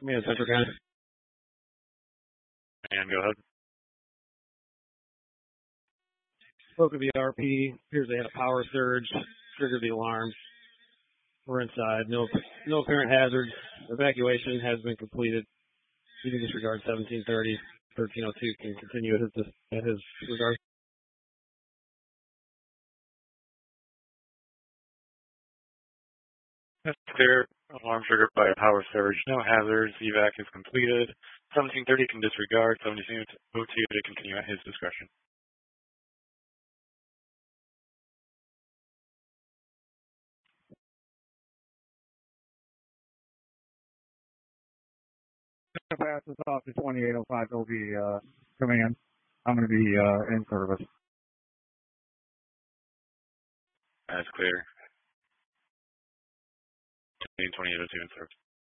Command Central County. And go ahead. Spoke of the RP. Appears they had a power surge. Triggered the alarms. We're inside. No apparent hazards. Evacuation has been completed. You can disregard 1730. 1302 can continue at his regard. That's clear. Alarm triggered by a power surge. No hazards. Evac is completed. 1730 can disregard. 1702 to continue at his discretion. Pass this off to 2805 LV command. I'm going to be in service. That's clear. 2802 in service.